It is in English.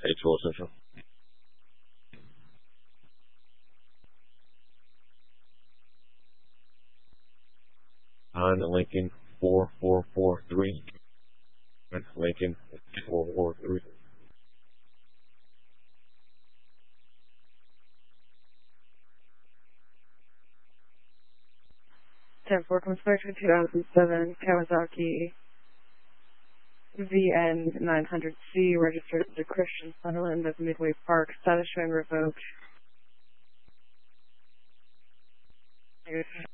H4 Central. On Lincoln 4443. Lincoln 443. 10-4 comes back to 2007 Kawasaki VN 900C, registered to Christian Sutherland of Midway Park, status showing revoked.